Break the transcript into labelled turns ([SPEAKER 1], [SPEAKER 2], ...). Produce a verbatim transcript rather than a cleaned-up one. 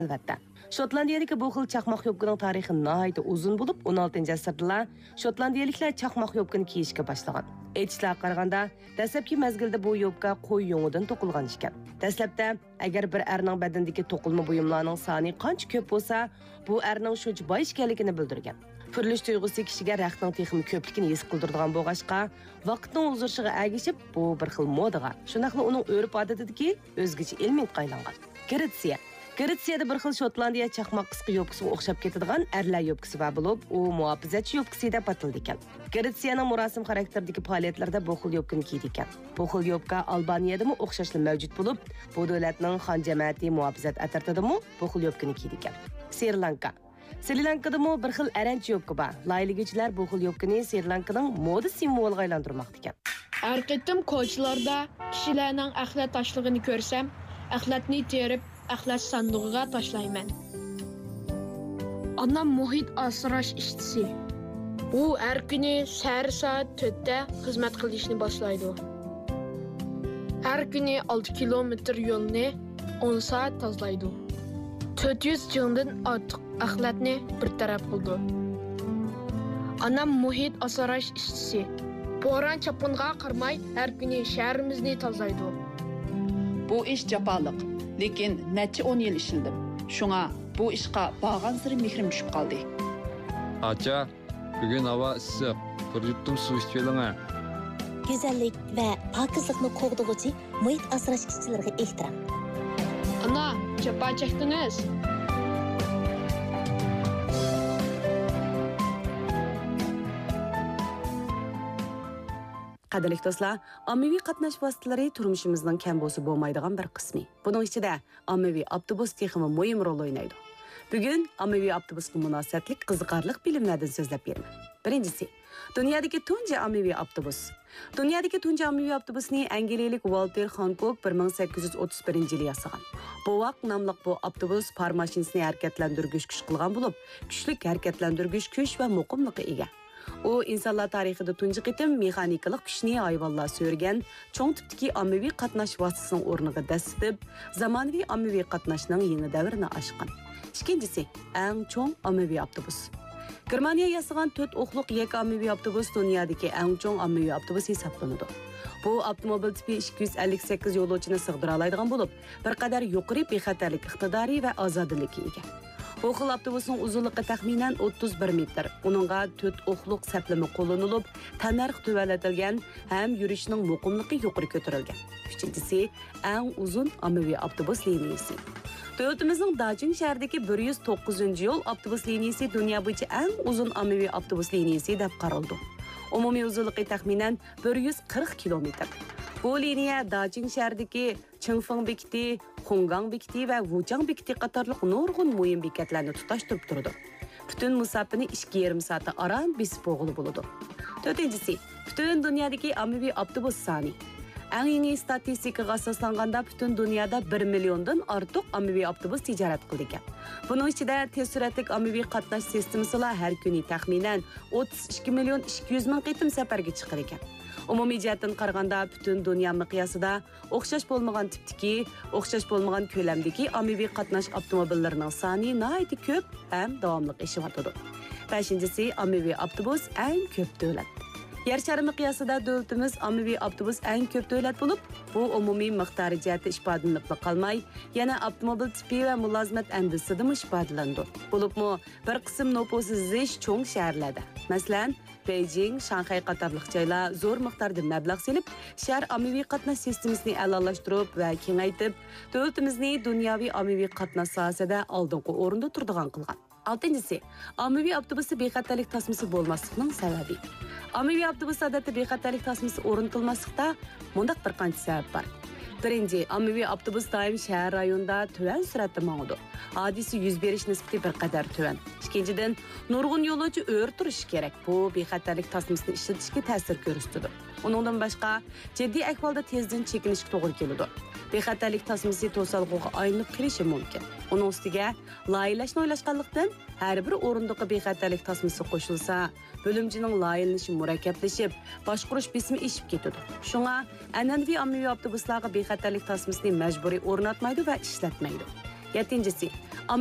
[SPEAKER 1] Albatta. Shotlandiyadagi bu xil chaqmoq yopqining tarixi nihoyatda uzun bo'lib, o'n oltinchi asrda Shotlandiyaliklar chaqmoq yopqini kiyishga boshlagan. Aytishlarga qaraganda, dastlabki mezgilda bu yopqa qo'y yo'ngidan to'qilgan ekan. Dastlabda agar bir erning badanidagi to'qilma buyumlarning soni qancha ko'p bo'lsa, bu erning shuncha boy ekanligini bildirgan. Furilish tuyg'usi kishiga raqtning texmi ko'pligini his qildiradigan bo'lg'achqa, vaqtning uzurishiga agishib, bu bir xil modaga, shunaqla uning urf-odatidagi o'zgacha ilmiy qaylangan. Gretsia Gretsiyada bir xil Shotlandiya chaqmoq qisqa yopqisiga o'xshab ketadigan erlar yopqisi va bo'lib, u muhofazatchi yopqisi deb ataldi ekan. Gretsiyaning murosim xarakterdagi faoliyatlarda bu xil yopqini kiydi ekan. Bu xil yopqa Albaniyadami o'xshashli mavjud bo'lib, bu davlatning xon jamiyati muhofazat atartidimi bu xil yopqini kiydi ekan. Sri Lanka Sri Lankadami bir xil aranch yopqa bor. Layligichilar bu xil yopqini Sri Lankaning moda simvoliga aylantirmoqda ekan.
[SPEAKER 2] Har qitim ko'chalarda kishilarning axlat tashlig'ini ko'rsam, axlatni terib axlat sandig'iga tashlayman. Anam muhit asrash ishchisi. U har kuni sahar soat to'rtda xizmat qilishni boshlaydi. Har kuni olti kilometr yo'lni o'n soat tozalaydi. to'rt yuz jildan ortiq axlatni bir taraf qildi. Anam muhit asrash ishchisi. Bo'ron chapinga qarmay har kuni shaharimizni tozalaydi.
[SPEAKER 3] Bu ish jafoliq. Lekin necha o'n yil ishildim. Shunga bu ishqa bag'an siri mehrim tushib qoldi.
[SPEAKER 4] Acha, bugun havo issiq. Bir yuttum suv ichib oling-a.
[SPEAKER 5] Go'zallik va pokizlikni qo'g'dug'uchi muhit asrash ishchilariga ehtirom.
[SPEAKER 2] Ana, chapa chekdingiz.
[SPEAKER 1] Qadrli do'stlar, ommaviy qatnash vositalari turmushimizning kam bo'lsa bo'lmaydigan bir qismi. Buning ichida ommaviy avtobus texmi muhim rol o'ynaydi. Bugun ommaviy avtobusga munosabatli qiziqarli bilimlardan so'zlab beraman. Birinchisi, dunyodagi tunji ommaviy avtobus. Dunyodagi tunji ommaviy avtobusni angliyalik Walter Hancock bir ming sakkiz yuz o'ttiz birinchi yili yasagan. Bu vaqt nomli bu avtobus par mashinasini harakatlantirgich kuch qilgan bo'lib, kuchli harakatlantirgich kuch va muqimlikka ega. U insonlar tarixida tunji qitim mexanikalik kuchni hayvonlar so'rgan cho'ng tipdagi ommaviy qatnash vositasining o'rniga dasitib, zamonaviy ommaviy qatnashning yangi davrini ochgan. Ikkinchisi, eng cho'ng ommaviy avtobus. Germaniya yasagan to'rt o'qliq yek ommaviy avtobus dunyodagi eng cho'ng ommaviy avtobus hisoblanadi. Bu avtomobil tipi ikki yuz ellik sakkiz yo'lovchini sig'dira oladigan bo'lib, bir qadar yuqori bexatarlik iqtidori va ozodlikka ega. Bu xil avtobusning uzunligi taxminan o'ttiz bir metr. Uningga to'rt o'qliq saplama qo'llanilib, tanarx tuvallatilgan ham yurishning muqimligi yuqori ko'tarilgan. Uchinchisi, eng uzun ommaviy avtobus liniyasi. Davlatimizning Dajing shahridagi bir yuz to'qqizinchi yo'l avtobus liniyasi dunyo bo'yicha eng uzun ommaviy avtobus liniyasi deb qaraldi. Umumiy uzunligi taxminan bir yuz qirq kilometr. Bu liniya Dajing shahridagi Chingfeng bekiti, Xungang bekiti va Wuchang bekiti qatorliq nurg'un muhim bekatlarni tutashtirib turdi. Butun musofani ikki yarim soat aram besib o'g'ili bo'ladi. To'rtinchisi, butun dunyodagi ommaviy avtobus soni. Eng yangi statistikaga asoslanganda butun dunyoda bir milliondan ortiq ommaviy avtobus tijorat qildi ekan. Buning ichida tez suratli ommaviy qatnash sistemasi har kuni taxminan o'ttiz ikki million ikki yuz ming qitim safarga chiqar ekan. Umumiy jihatdan qaraganda butun dunyo miqyosida o'xshash bo'lmagan tipdagi, o'xshash bo'lmagan ko'lamdagi ommaviy qatnash avtomobillarining soni nihoyatda ko'p ham davomli eshiyotir. beshinchisi, ommaviy avtobus eng ko'p davlat. Yer shari miqyosida davlatimiz ommaviy avtobus eng ko'p davlat bo'lib, bu umumiy miqdori jihatda ifodalanib qolmay, yana avtomobil tipi va mulozimat andisida ifodalandi. Bo'libmi, bir qism nufusi zich cho'ng shaharlarda, masalan, Beijing, Shanxay qatorliq joylar zo'r miqdorda mablag' selib, shahar ommaviy qatnash sistemasini a'lolashtirib va kengaytirib, davlatimizni dunyoviy ommaviy qatnash sohasida oldingi o'rinda turadigan qilgan. oltinchisi, ommaviy avtobusi bexatarlik tasmasi bo'lmasligining sababi. Ommaviy avtobus odatda bexatarlik tasmasi o'rnatilmaslikda mundaq bir qancha sabab bor. Birinchi, ommaviy avtobus doim shahar rayonida tuvan suratda mangdi. Hodisa yuz berish nisbati bir qadar tuvan. Ikkinchidan, nurg'un yo'lovchi o'r turishi kerak. Bu bexatarlik tasmasini ishlatishga ta'sir ko'rsatadi. Uningdan boshqa, jiddiy ahvolda tezdan chekinishga to'g'ri keladi. Bexatarlik tasmasi to'salg'uga aylanib qolishi mumkin. Uning ustiga loyilashni o'ylashganlikdan har bir o'rindiqqa bexatarlik tasmasi qo'shilsa, bo'limchining loyilanishi murakkablashib, boshqarish bismi eshib ketadi. Shunga an'anaviy ommaviy avtobuslarga bexatarlik tasmasini majburiy o'rnatmaydi va ishlatmaydi. yettinchisi